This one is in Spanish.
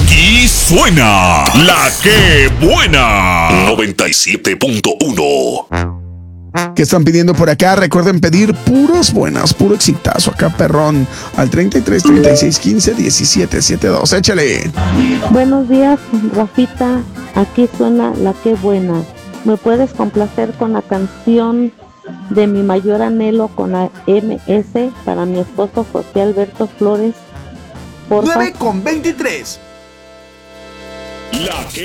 Aquí suena La Que Buena 97.1. ¿Qué están pidiendo por acá? Recuerden pedir puros buenas, puro exitazo acá, perrón. Al 33 36 15 17 72. Échale. Buenos días, Rafita. Aquí suena La Que Buena. ¿Me puedes complacer con la canción de Mi Mayor Anhelo con la MS para mi esposo José Alberto Flores? Porfa. 9:23. La Que